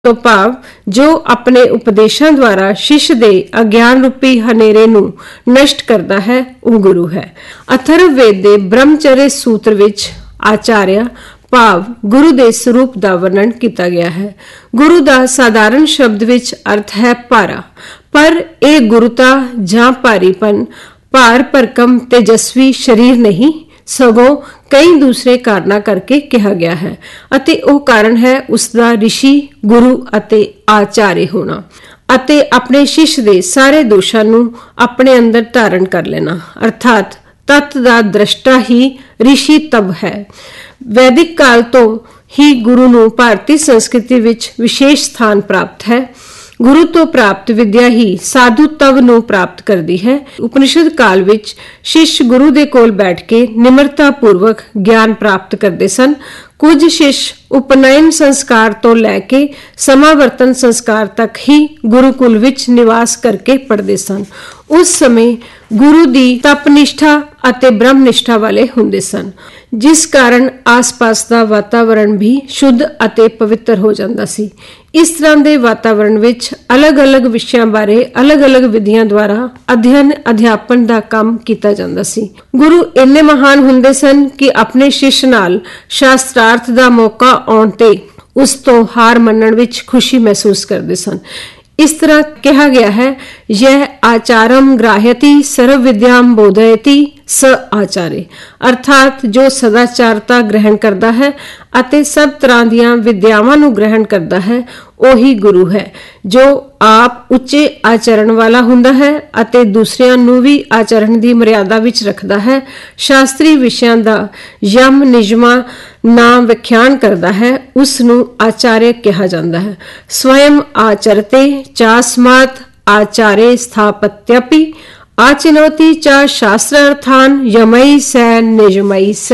ਤੋਂ ਭਾਵ ਜੋ ਆਪਣੇ ਉਪਦੇਸ਼ਾਂ ਦੁਆਰਾ ਸ਼ਿਸ਼ ਦੇ ਅਗਿਆਨ ਰੂਪੀ ਹਨੇਰੇ ਨੂੰ ਨਸ਼ਟ ਕਰਦਾ ਹੈ ਉਹ ਗੁਰੂ ਹੈ। ਅਥਰਵ ਵੇਦ ਦੇ ਬ੍ਰਹਮਚਰਯ ਸੂਤਰ ਵਿੱਚ ਆਚਾਰਿਆ ਭਾਵ ਗੁਰੂ ਦੇ ਸਰੂਪ ਦਾ ਵਰਣਨ ਕੀਤਾ ਗਿਆ ਹੈ। ਗੁਰੂ ਦਾ ਸਾਧਾਰਨ ਸ਼ਬਦ ਵਿੱਚ ਅਰਥ ਹੈ ਭਾਰਾ, ਪਰ ਇਹ ਗੁਰੂਤਾ ਜਾਂ ਭਾਰੀਪਨ ਭਾਰ ਭਰਕਮ ਤੇਜਸਵੀ ਸਰੀਰ ਨਹੀਂ ਸਗੋਂ ਕਈ ਦੂਸਰੇ ਕਾਰਨਾਂ ਕਰਕੇ ਕਿਹਾ ਗਿਆ ਹੈ ਅਤੇ ਉਹ ਕਾਰਨ ਹੈ ਉਸ ਦਾ ਰਿਸ਼ੀ ਗੁਰੂ ਅਤੇ ਆਚਾਰੇ ਹੋਣਾ ਅਤੇ ਆਪਣੇ ਸ਼ਿਸ਼ ਦੇ ਸਾਰੇ ਦੋਸ਼ਾਂ ਨੂੰ ਆਪਣੇ ਅੰਦਰ ਧਾਰਨ ਕਰ ਲੈਣਾ, ਅਰਥਾਤ ਤਤ ਦਾ ਦ੍ਰਸ਼ਟਾ ਹੀ ਰਿਸ਼ੀ ਤਵ ਹੈ। ਵੈਦਿਕ ਕਾਲ ਤੋਂ ਹੀ ਗੁਰੂ ਨੂੰ ਭਾਰਤੀ ਸੰਸਕ੍ਰਿਤੀ ਵਿੱਚ ਵਿਸ਼ੇਸ਼ ਸਥਾਨ ਪ੍ਰਾਪਤ ਹੈ। ਗੁਰੂ ਤੋਂ ਪ੍ਰਾਪਤ ਵਿਦਿਆ ਹੀ ਸਾਧੂ ਤਵ ਨੂੰ ਪ੍ਰਾਪਤ ਕਰਦੀ ਹੈ। ਉਪਨਿਸ਼ਦ ਕਾਲ ਵਿੱਚ ਸ਼ਿਸ਼ ਗੁਰੂ ਦੇ ਕੋਲ ਬੈਠ ਕੇ ਨਿਮਰਤਾ ਪੂਰਵਕ ਗਿਆਨ ਪ੍ਰਾਪਤ ਕਰਦੇ ਸਨ। ਕੁਝ ਸ਼ਿਸ਼ ਉਪਨयन ਸੰਸਕਾਰ ਤੋਂ ਲੈ ਕੇ ਸਮਾਵਰਤਨ ਸੰਸਕਾਰ ਤੱਕ ਹੀ ਗੁਰੂਕੁਲ ਵਿੱਚ ਨਿਵਾਸ ਕਰਕੇ ਪੜ੍ਹਦੇ ਸਨ। ਉਸ ਸਮੇਂ ਗੁਰੂ ਦੀ ਤਪ ਨਿਸ਼ਠਾ ਅਤੇ ਬ੍ਰਹਮ ਨਿਸ਼ਠਾ ਵਾਲੇ ਹੁੰਦੇ ਸਨ, ਜਿਸ ਕਾਰਨ ਆਸ-ਪਾਸ ਦਾ ਵਾਤਾਵਰਣ ਵੀ ਸ਼ੁੱਧ ਅਤੇ ਪਵਿੱਤਰ ਹੋ ਜਾਂਦਾ ਸੀ। ਇਸ ਤਰ੍ਹਾਂ ਦੇ ਵਾਤਾਵਰਣ ਵਿੱਚ ਅਲੱਗ-ਅਲੱਗ ਵਿਸ਼ਿਆਂ ਬਾਰੇ ਅਲੱਗ-ਅਲੱਗ ਵਿਧੀਆਂ ਦੁਆਰਾ ਅਧਿਐਨ ਅਧਿਆਪਨ ਦਾ ਕੰਮ ਕੀਤਾ ਜਾਂਦਾ ਸੀ। ਗੁਰੂ ਇੰਨੇ ਮਹਾਨ ਹੁੰਦੇ ਸਨ ਕਿ ਆਪਣੇ ਸ਼ਿਸ਼ ਨਾਲ ਸ਼ਾਸਤਰਾਰਥ ਦਾ ਮੌਕਾ ਆਉਣ ਤੇ ਉਸ ਤੋਂ ਹਾਰ ਮੰਨਣ ਵਿੱਚ ਖੁਸ਼ੀ ਮਹਿਸੂਸ ਕਰਦੇ ਸਨ। ਇਸ ਤਰ੍ਹਾਂ ਕਿਹਾ ਗਿਆ ਹੈ, ਯਹ ਆਚਾਰਮ ਗ੍ਰਾਹਯਤੀ ਸਰਵ ਵਿਦਿਆਮ ਬੋਧਯਤੀ ਸ ਆਚਾਰੇ, ਅਰਥਾਤ ਜੋ ਸਦਾਚਾਰਤਾ ਗ੍ਰਹਿਣ ਕਰਦਾ ਹੈ ਅਤੇ ਸਭ ਤਰ੍ਹਾਂ ਦੀਆਂ ਵਿਦਿਆਵਾਂ ਨੂੰ ਗ੍ਰਹਿਣ ਕਰਦਾ ਹੈ ਉਹੀ ਗੁਰੂ ਹੈ। ਜੋ ਆਪ ਉੱਚੇ ਆਚਰਣ ਵਾਲਾ ਹੁੰਦਾ ਹੈ ਅਤੇ ਦੂਸਰਿਆਂ ਨੂੰ ਵੀ ਆਚਰਣ ਦੀ ਮਰਿਆਦਾ ਵਿੱਚ ਰੱਖਦਾ ਹੈ, ਸ਼ਾਸਤਰੀ ਵਿਸ਼ਿਆਂ ਦਾ ਯਮ ਨਿਯਮਾਂ ਨਾਮ ਵਿਖਿਆਨ ਕਰਦਾ ਹੈ, ਉਸ ਨੂੰ ਆਚਾਰਯ ਕਿਹਾ ਜਾਂਦਾ ਹੈ। ਸਵਯੰ ਆਚਰਤੇ ਚਾਸਮਾਤ ਆਚਾਰੇ ਸਥਾਪत्यपि आचिनोति च शास्त्रार्थान यमई सै निजमई सै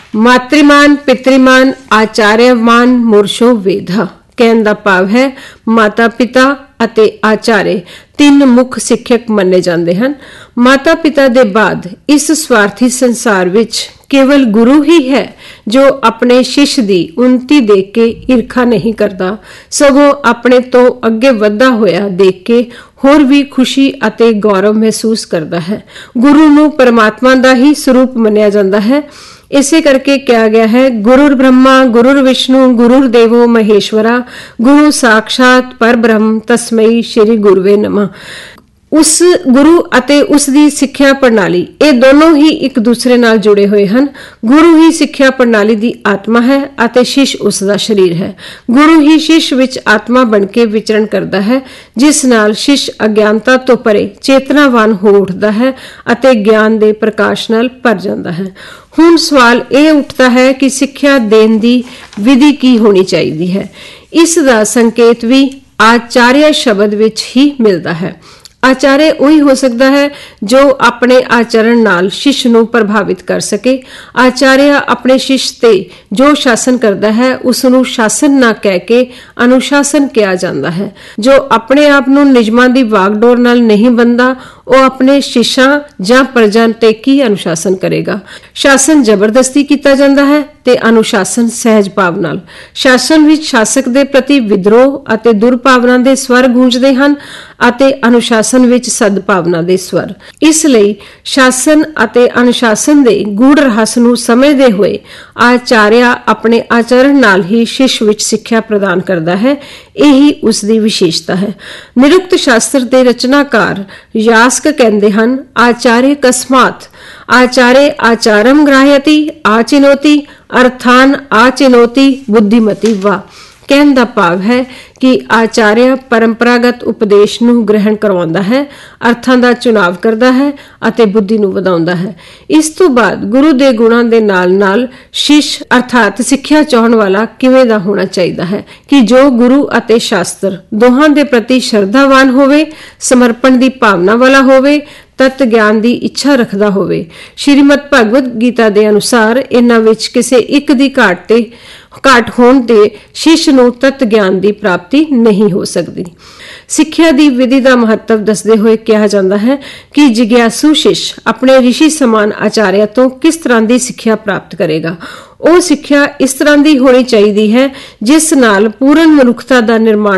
मातृमान पितृमान आचार्यमान मूर्छो वेदा। ਕਹਿਣ ਦਾ ਭਾਵ ਹੈ ਮਾਤਾ ਪਿਤਾ ਅਤੇ ਆਚਾਰੇ ਤਿੰਨ ਮੁੱਖ ਸਿੱਖਿਅਕ ਮੰਨੇ ਜਾਂਦੇ ਹਨ। ਮਾਤਾ ਪਿਤਾ ਦੇ ਬਾਅਦ ਇਸ ਸਵਾਰਥੀ ਸੰਸਾਰ ਵਿੱਚ ਕੇਵਲ ਗੁਰੂ ਹੀ ਹੈ ਜੋ ਆਪਣੇ ਸ਼ਿਸ਼ ਦੀ ਉન્નਤੀ ਦੇਖ ਕੇ ਈਰਖਾ ਨਹੀਂ ਕਰਦਾ, ਸਗੋਂ ਆਪਣੇ ਤੋਂ ਅੱਗੇ ਵਧਦਾ ਹੋਇਆ ਦੇਖ ਕੇ ਹੋਰ ਵੀ ਖੁਸ਼ੀ ਅਤੇ ਗੌਰਵ ਮਹਿਸੂਸ ਕਰਦਾ ਹੈ। ਗੁਰੂ ਨੂੰ ਪਰਮਾਤਮਾ ਦਾ ਹੀ ਸਰੂਪ ਮੰਨਿਆ ਜਾਂਦਾ ਹੈ। ਇਸੇ ਕਰਕੇ ਕਿਹਾ ਗਿਆ ਹੈ, ਗੁਰੁਰ ਬ੍ਰਹਮਾ ਗੁਰੁਰ ਵਿਸ਼ਨੂੰ ਗੁਰੁਰ ਦੇਵੋ ਮਹੇਸ਼ਵਰਾ ਗੁਰੂ ਸਾਖਸ਼ਾਤ ਪਰਬ੍ਰਹਮ ਤਸਮਈ ਸ਼੍ਰੀ ਗੁਰਵੇ ਨਮः। ਉਸ ਗੁਰੂ ਅਤੇ ਉਸ ਦੀ ਸਿੱਖਿਆ ਪ੍ਰਣਾਲੀ ਇਹ ਦੋਨੋਂ ਹੀ ਇੱਕ ਦੂਸਰੇ ਨਾਲ ਜੁੜੇ ਹੋਏ ਹਨ। ਗੁਰੂ ਹੀ ਸਿੱਖਿਆ ਪ੍ਰਣਾਲੀ ਦੀ ਆਤਮਾ ਹੈ ਅਤੇ ਸ਼ਿਸ਼ ਉਸ ਦਾ ਸਰੀਰ ਹੈ। ਗੁਰੂ ਹੀ ਸ਼ਿਸ਼ ਵਿੱਚ ਆਤਮਾ ਬਣ ਕੇ ਵਿਚਰਨ ਕਰਦਾ ਹੈ, ਜਿਸ ਨਾਲ ਸ਼ਿਸ਼ ਅਗਿਆਨਤਾ ਤੋਂ ਪਰੇ ਚੇਤਨਾਵਾਨ ਹੋ ਉੱਠਦਾ ਹੈ ਅਤੇ ਗਿਆਨ ਦੇ ਪ੍ਰਕਾਸ਼ ਨਾਲ ਭਰ ਜਾਂਦਾ ਹੈ। ਹੁਣ ਸਵਾਲ ਇਹ ਉੱਠਦਾ ਹੈ ਕਿ ਸਿੱਖਿਆ ਦੇਣ ਦੀ ਵਿਧੀ ਕੀ ਹੋਣੀ ਚਾਹੀਦੀ ਹੈ। ਇਸ ਦਾ ਸੰਕੇਤ ਵੀ ਆਚਾਰਿਆ ਸ਼ਬਦ ਵਿੱਚ ਹੀ ਮਿਲਦਾ ਹੈ। ਆਚਾर्य ਉਹੀ ਹੋ ਸਕਦਾ ਹੈ ਜੋ ਆਪਣੇ ਆਚਰਣ ਨਾਲ ਸ਼ਿਸ਼ ਨੂੰ ਪ੍ਰਭਾਵਿਤ ਕਰ ਸਕੇ। ਆਚਾर्य ਆਪਣੇ ਸ਼ਿਸ਼ ਤੇ ਜੋ ਸ਼ਾਸਨ ਕਰਦਾ ਹੈ ਉਸ ਨੂੰ ਸ਼ਾਸਨ ਨਾ ਕਹਿ ਕੇ ਅਨੁਸ਼ਾਸਨ ਕਿਹਾ ਜਾਂਦਾ ਹੈ। ਜੋ ਆਪਣੇ ਆਪ ਨੂੰ ਨਿਯਮਾਂ ਦੀ ਵਾਗਡੋਰ ਨਾਲ ਨਹੀਂ ਬੰਦਾ ਉਹ ਆਪਣੇ ਸ਼ਿਸ਼ਾਂ ਜਾਂ ਪ੍ਰਜਾ ਤੇ ਕੀ ਅਨੁਸ਼ਾਸਨ ਕਰੇਗਾ। ਸ਼ਾਸਨ ਜ਼ਬਰਦਸਤੀ ਕੀਤਾ ਜਾਂਦਾ ਹੈ ਤੇ ਅਨੁਸ਼ਾਸਨ ਸਹਿਜ ਭਾਵ ਨਾਲ। ਸ਼ਾਸਨ ਵਿੱਚ ਸ਼ਾਸਕ ਦੇ ਪ੍ਰਤੀ ਵਿਦਰੋਹ ਅਤੇ ਦੁਰਭਾਵਨਾ ਦੇ ਸਵਰ ਗੂੰਜਦੇ ਹਨ ਅਤੇ ਅਨੁਸ਼ਾਸਨ ਵਿੱਚ ਸਦਭਾਵਨਾ ਦੇ ਸਵਰ। ਇਸ ਲਈ ਸ਼ਾਸਨ ਅਤੇ ਅਨੁਸ਼ਾਸਨ ਦੇ ਗੂੜ ਰਹੱਸ ਨੂੰ ਸਮਝਦੇ ਹੋਏ ਆਚਾर्य ਆਪਣੇ ਆਚਰਣ ਨਾਲ ਹੀ ਸ਼ਿਸ਼ ਵਿੱਚ ਸਿੱਖਿਆ ਪ੍ਰਦਾਨ ਕਰਦਾ ਹੈ। ਇਹੀ ਉਸ ਦੀ ਵਿਸ਼ੇਸ਼ਤਾ ਹੈ। ਨਿਰੁਕਤ ਸ਼ਾਸਤਰ ਦੇ ਰਚਨਾਕਾਰ ਯਾਸਕ ਕਹਿੰਦੇ ਹਨ, ਆਚਾर्य ਕਸਮਾਤ ਆਚਾਰੇ ਆਚਾਰਮ ਗ੍ਰਾਹਯਤੀ ਆਚਿਨੋਤੀ ਅਰਥਾਨ ਆਚਿਨੋਤੀ ਬੁੱਧੀਮਤੀ ਵਾ। ਕਹਿਣ ਦਾ ਭਾਵ ਹੈ ਕਿ ਆਚਾर्य ਪਰੰਪਰਾਗਤ ਉਪਦੇਸ਼ ਨੂੰ ਗ੍ਰਹਿਣ ਕਰਵਾਉਂਦਾ ਹੈ, ਅਰਥਾਂ ਦਾ ਚੁਣਾਵ ਕਰਦਾ ਹੈ ਅਤੇ ਬੁੱਧੀ ਨੂੰ ਵਧਾਉਂਦਾ ਹੈ। ਇਸ ਤੋਂ ਬਾਅਦ ਗੁਰੂ ਦੇ ਗੁਣਾਂ ਦੇ ਨਾਲ-ਨਾਲ ਸ਼ਿਸ਼ ਅਰਥਾਤ ਸਿੱਖਿਆ ਚਾਹਣ ਵਾਲਾ ਕਿਵੇਂ ਦਾ ਹੋਣਾ ਚਾਹੀਦਾ ਹੈ ਕਿ ਜੋ ਗੁਰੂ ਅਤੇ ਸ਼ਾਸਤਰ ਦੋਹਾਂ ਦੇ ਪ੍ਰਤੀ ਸ਼ਰਧਾਵਾਨ ਹੋਵੇ, ਸਮਰਪਣ ਦੀ ਭਾਵਨਾ ਵਾਲਾ ਹੋਵੇ, ਤਤ ਗਿਆਨ ਦੀ ਇੱਛਾ ਰੱਖਦਾ ਹੋਵੇ। ਸ਼੍ਰੀਮਦ ਭਗਵਦ ਗੀਤਾ ਦੇ ਅਨੁਸਾਰ ਇਹਨਾਂ ਵਿੱਚ ਕਿਸੇ ਇੱਕ ਦੀ ਘਾਟ ਹੋਣ ਤੇ ਸ਼ਿਸ਼ ਨੂੰ ਤਤ ਗਿਆਨ ਦੀ ਪ੍ਰਾਪਤੀ ਨਹੀਂ ਹੋ ਸਕਦੀ। ਸਿੱਖਿਆ ਦੀ ਵਿਧੀ ਦਾ ਮਹੱਤਵ ਦੱਸਦੇ ਹੋਏ ਕਿਹਾ ਜਾਂਦਾ ਹੈ ਕਿ ਜਿਗਿਆਸੂ ਸ਼ਿਸ਼ ਆਪਣੇ ਰਿਸ਼ੀ ਸਮਾਨ ਆਚਾर्य ਤੋਂ ਕਿਸ ਤਰ੍ਹਾਂ ਦੀ ਸਿੱਖਿਆ ਪ੍ਰਾਪਤ ਕਰੇਗਾ। ਉਹ ਸਿੱਖਿਆ ਇਸ ਤਰ੍ਹਾਂ ਦੀ ਹੋਣੀ ਚਾਹੀਦੀ ਹੈ ਜਿਸ ਨਾਲ ਪੂਰਨ ਮਨੁੱਖਤਾ ਦਾ ਨਿਰਮਾਣ